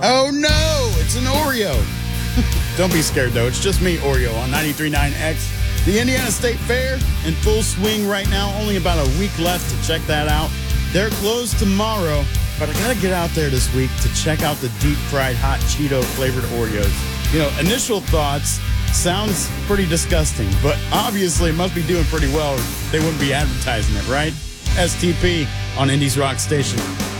Oh no, it's an Oreo. Don't be scared though, it's just me, Oreo, on 93.9X. The Indiana State Fair in full swing right now. Only about a week left to check that out. They're closed tomorrow, but I gotta get out there this week to check out the deep fried hot Cheeto flavored Oreos. You know, initial thoughts, sounds pretty disgusting, but obviously it must be doing pretty well or they wouldn't be advertising it, right? STP on Indies Rock Station.